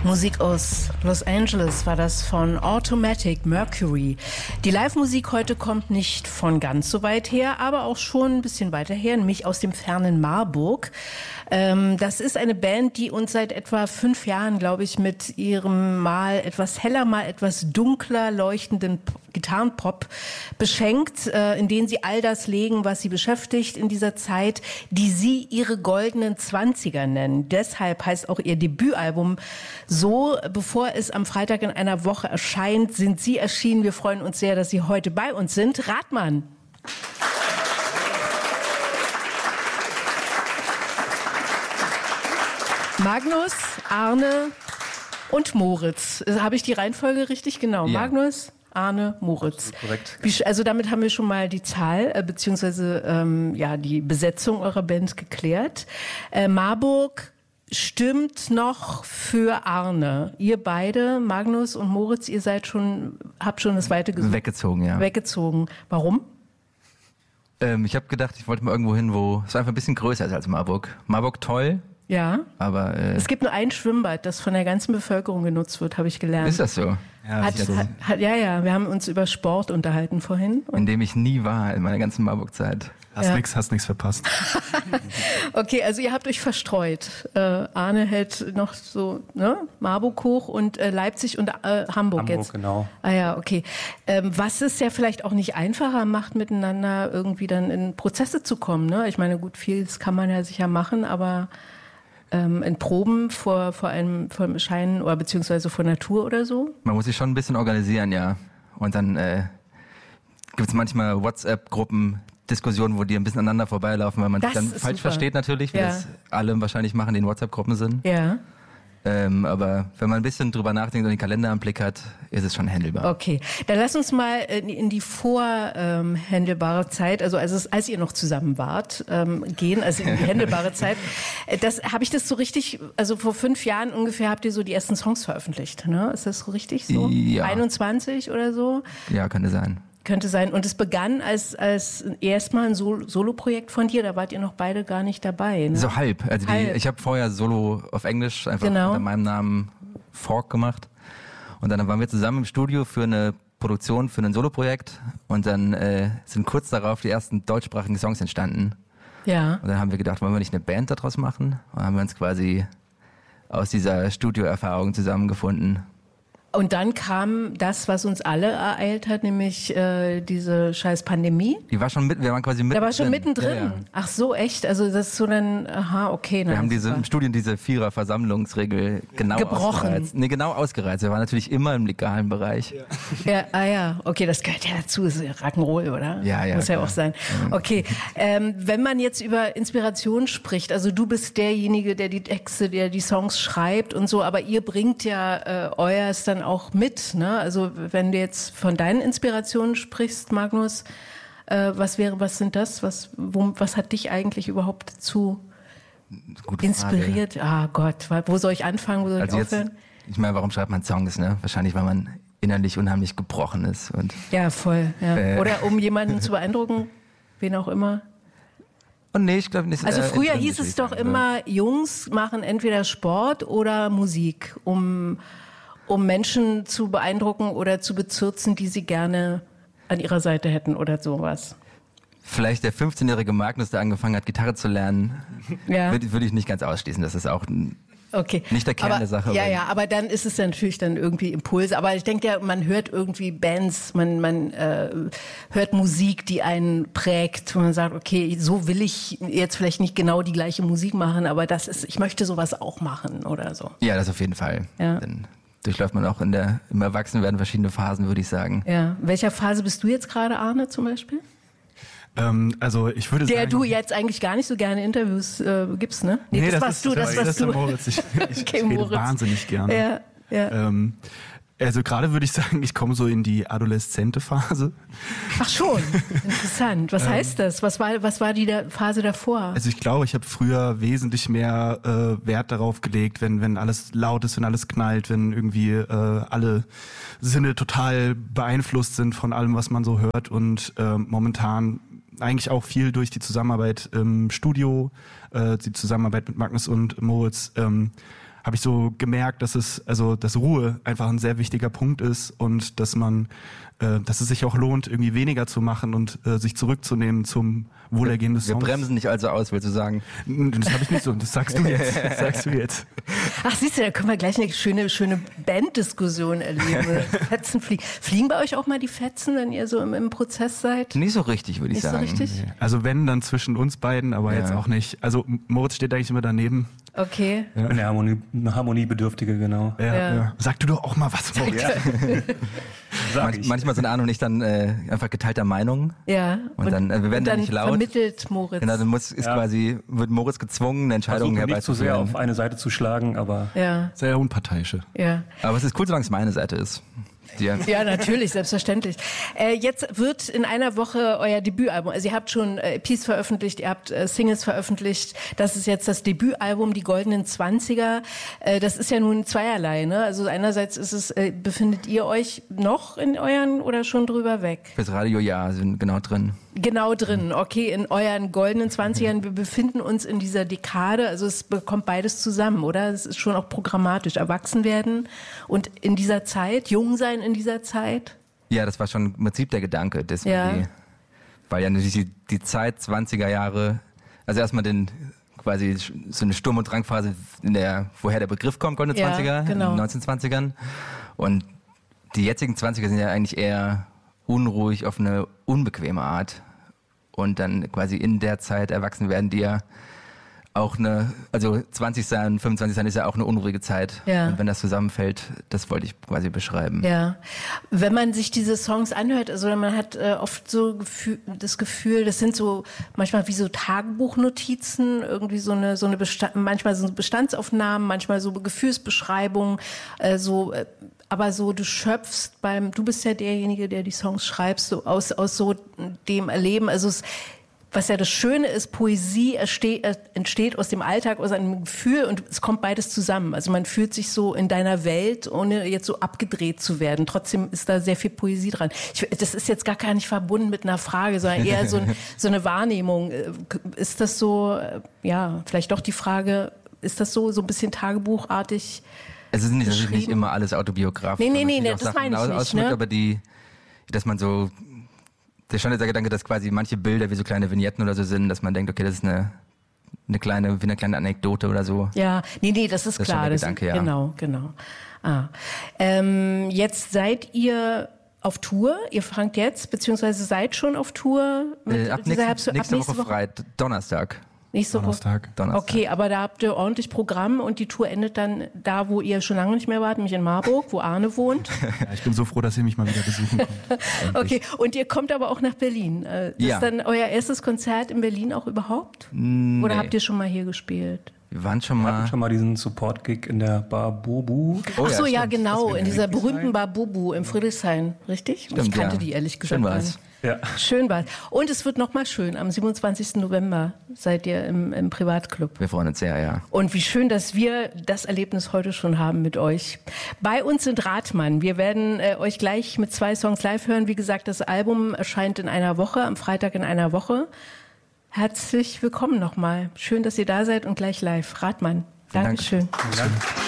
Musik aus Los Angeles war das von Automatic Mercury. Die Live-Musik heute kommt nicht von ganz so weit her, aber auch schon ein bisschen weiter her, nämlich aus dem fernen Marburg. Das ist eine Band, die uns seit etwa 5 Jahren, glaube ich, mit ihrem mal etwas heller, mal etwas dunkler leuchtenden Gitarrenpop beschenkt, in denen sie all das legen, was sie beschäftigt in dieser Zeit, die sie ihre goldenen 20er nennen. Deshalb heißt auch ihr Debütalbum so. Bevor es am Freitag in einer Woche erscheint, sind sie erschienen. Wir freuen uns sehr, dass sie heute bei uns sind. Rathmann. Magnus, Arne und Moritz. Habe ich die Reihenfolge richtig? Genau. Ja. Magnus, Arne, Moritz. Korrekt. Also damit haben wir schon mal die Zahl beziehungsweise die Besetzung eurer Band geklärt. Marburg stimmt noch für Arne. Ihr beide, Magnus und Moritz, habt schon das Weite gesucht. Weggezogen, ja. Weggezogen. Warum? Ich habe gedacht, ich wollte mal irgendwo hin, wo es einfach ein bisschen größer ist als Marburg. Marburg toll. Ja, aber es gibt nur ein Schwimmbad, das von der ganzen Bevölkerung genutzt wird, habe ich gelernt. Ist das so? Ja, wir haben uns über Sport unterhalten vorhin. In dem ich nie war in meiner ganzen Marburg-Zeit. Hast nix verpasst. Okay, also ihr habt euch verstreut. Arne hält noch so Marburg hoch und Leipzig und Hamburg jetzt. Genau. Ah ja, okay. Was es ja vielleicht auch nicht einfacher macht, miteinander irgendwie dann in Prozesse zu kommen. Ne? Ich meine, gut, vieles kann man ja sicher machen, aber in Proben vor einem Erscheinen oder beziehungsweise vor Natur oder so? Man muss sich schon ein bisschen organisieren, ja. Und dann gibt es manchmal WhatsApp-Gruppen, Diskussionen, wo die ein bisschen aneinander vorbeilaufen, weil man sich dann falsch versteht natürlich, wie das alle wahrscheinlich machen, die in WhatsApp-Gruppen sind. Ja. Aber wenn man ein bisschen drüber nachdenkt und den Kalender im Blick hat, ist es schon handelbar. Okay, dann lass uns mal in die vorhandelbare Zeit, also als ihr noch zusammen wart, gehen, also in die handelbare Zeit. Habe ich das so richtig, also vor 5 Jahren ungefähr habt ihr so die ersten Songs veröffentlicht, ne? Ist das so richtig so? Ja. 21 oder so? Ja, könnte sein. Könnte sein. Und es begann als erstmal ein Solo-Projekt von dir, da wart ihr noch beide gar nicht dabei. Ne? So halb. Also ich habe vorher Solo auf Englisch einfach unter meinem Namen Fork gemacht. Und dann waren wir zusammen im Studio für eine Produktion, für ein Solo-Projekt. Und dann sind kurz darauf die ersten deutschsprachigen Songs entstanden. Ja. Und dann haben wir gedacht, wollen wir nicht eine Band daraus machen? Und dann haben wir uns quasi aus dieser Studio-Erfahrung zusammengefunden. Und dann kam das, was uns alle ereilt hat, nämlich diese scheiß Pandemie. Wir waren schon mittendrin. Da war schon mittendrin. Ja. Ach so, echt? Also das ist so dann, okay. Wir haben im Studium diese 4er-Versammlungsregel genau ausgereizt. Nee, genau ausgereizt. Wir waren natürlich immer im legalen Bereich. Ja, okay, das gehört ja dazu. Das ist ja Rock'n'Roll, oder? Ja. Muss ja auch sein. Okay, wenn man jetzt über Inspiration spricht, also du bist derjenige, der die Texte, der die Songs schreibt und so, aber ihr bringt ja euers dann auch mit, ne? Also wenn du jetzt von deinen Inspirationen sprichst, Magnus, was sind das? Was hat dich eigentlich überhaupt dazu inspiriert? Frage. Ah Gott, wo soll ich anfangen, wo soll ich aufhören? Ich meine, warum schreibt man Songs, ne? Wahrscheinlich, weil man innerlich unheimlich gebrochen ist. Und, ja, voll. Ja. Oder um jemanden zu beeindrucken, wen auch immer. Und nee, ich glaube nicht. Also früher hieß es doch immer, Jungs machen entweder Sport oder Musik, um Menschen zu beeindrucken oder zu bezirzen, die sie gerne an ihrer Seite hätten oder sowas. Vielleicht der 15-jährige Magnus, der angefangen hat, Gitarre zu lernen, würde ich nicht ganz ausschließen. Das ist auch nicht der Kern der Sache. Ja, aber dann ist es natürlich dann irgendwie Impulse. Aber ich denke ja, man hört irgendwie Bands, man hört Musik, die einen prägt. Und man sagt, okay, so will ich jetzt vielleicht nicht genau die gleiche Musik machen, aber ich möchte sowas auch machen oder so. Ja, das auf jeden Fall. Ja. Dann durchläuft man auch im Erwachsenwerden verschiedene Phasen, würde ich sagen. Ja. In welcher Phase bist du jetzt gerade, Arne, zum Beispiel? Also ich würde sagen... Der du jetzt eigentlich gar nicht so gerne Interviews gibst, ne? Nee, das warst du. Das ist der Moritz. Ich rede Moritz. wahnsinnig gerne. Ja. Also gerade würde ich sagen, ich komme so in die adoleszente Phase. Ach schon, interessant. Was heißt das? Was war die Phase davor? Also ich glaube, ich habe früher wesentlich mehr Wert darauf gelegt, wenn alles laut ist, wenn alles knallt, wenn irgendwie alle Sinne total beeinflusst sind von allem, was man so hört. Und momentan eigentlich auch viel durch die Zusammenarbeit im Studio, die Zusammenarbeit mit Magnus und Moritz, habe ich so gemerkt, dass Ruhe einfach ein sehr wichtiger Punkt ist und dass es sich auch lohnt, irgendwie weniger zu machen und sich zurückzunehmen zum Wohlergehen des Songs. Wir bremsen nicht also aus, willst du sagen? Das habe ich nicht so, das sagst du jetzt. Ach, siehst du, da können wir gleich eine schöne Banddiskussion erleben. Fetzen fliegen bei euch auch mal die Fetzen, wenn ihr so im Prozess seid? Nicht so richtig, würde ich sagen. Nicht so richtig? Nee. Also wenn, dann zwischen uns beiden, aber jetzt auch nicht. Also Moritz steht eigentlich immer daneben. Okay. Ja. Eine Harmoniebedürftige, genau. Ja. Sag du doch auch mal was, Moritz. Ja. Manchmal sind Arno und ich dann einfach geteilter Meinung. Ja. Und dann wir werden dann nicht laut. Vermittelt Moritz. Genau, dann wird Moritz gezwungen, eine Entscheidung herbeizuführen. Nicht zu sehr auf eine Seite zu schlagen, aber sehr unparteiische. Ja. Aber es ist cool, solange es meine Seite ist. Ja, natürlich, selbstverständlich. Jetzt wird in einer Woche euer Debütalbum, also ihr habt schon EPs veröffentlicht, ihr habt Singles veröffentlicht, das ist jetzt das Debütalbum, die Goldenen 20er. Das ist ja nun zweierlei, ne? Also einerseits ist es, befindet ihr euch noch in euren oder schon drüber weg? Fürs Radio sind genau drin. Genau drin, okay, in euren goldenen 20ern. Wir befinden uns in dieser Dekade, also es kommt beides zusammen, oder? Es ist schon auch programmatisch, erwachsen werden und in dieser Zeit, jung sein in dieser Zeit. Ja, das war schon im Prinzip der Gedanke, weil ja natürlich die Zeit 20er Jahre, also erstmal quasi so eine Sturm- und Drangphase, woher der Begriff kommt, goldene 20er, genau. in den 1920ern. Und die jetzigen 20er sind ja eigentlich eher unruhig auf eine unbequeme Art und dann quasi in der Zeit erwachsen werden, die ja auch 20 sein, 25 sein ist ja auch eine unruhige Zeit. Ja. Und wenn das zusammenfällt, das wollte ich quasi beschreiben. Ja, wenn man sich diese Songs anhört, also man hat oft so das Gefühl, das sind so manchmal wie so Tagebuchnotizen, irgendwie manchmal so Bestandsaufnahmen, manchmal so Gefühlsbeschreibungen, aber so du schöpfst du bist ja derjenige, der die Songs schreibst, so aus so dem Erleben, also was ja das Schöne ist, Poesie entsteht aus dem Alltag, aus einem Gefühl und es kommt beides zusammen. Also man fühlt sich so in deiner Welt, ohne jetzt so abgedreht zu werden. Trotzdem ist da sehr viel Poesie dran. Das ist jetzt gar nicht verbunden mit einer Frage, sondern eher so eine Wahrnehmung. Ist das so, vielleicht doch die Frage, ist das so ein bisschen tagebuchartig? Es ist nicht immer alles autobiografisch. Nee, das meine ich nicht. Ne? Aber dass man so, der schon der Gedanke, dass quasi manche Bilder wie so kleine Vignetten oder so sind, dass man denkt, okay, das ist eine kleine Anekdote oder so. Ja, das ist klar. Das ist der Gedanke, ja. Genau. Jetzt seid ihr auf Tour. Ihr fangt jetzt, beziehungsweise seid schon auf Tour. Ab nächste Woche Freitag, Donnerstag. Donnerstag. Okay, aber da habt ihr ordentlich Programm und die Tour endet dann da, wo ihr schon lange nicht mehr wart, nämlich in Marburg, wo Arne wohnt. Ja, ich bin so froh, dass ihr mich mal wieder besuchen kommt. Okay, und ihr kommt aber auch nach Berlin. Ist dann euer erstes Konzert in Berlin auch überhaupt? Nee. Oder habt ihr schon mal hier gespielt? Wir waren Wir hatten schon mal diesen Support-Gig in der Bar Bubu. Ach so, ja, genau, in dieser berühmten Bar Bubu im Friedrichshain, richtig? Stimmt, ich kannte die ehrlich gesagt schön war's. Ja. Schön war's. Und es wird nochmal schön. Am 27. November seid ihr im Privatclub. Wir freuen uns sehr, ja. Und wie schön, dass wir das Erlebnis heute schon haben mit euch. Bei uns sind Rathmann. Wir werden euch gleich mit 2 Songs live hören. Wie gesagt, das Album erscheint in einer Woche, am Freitag in einer Woche. Herzlich willkommen nochmal. Schön, dass ihr da seid und gleich live. Rathmann. Dankeschön. Danke.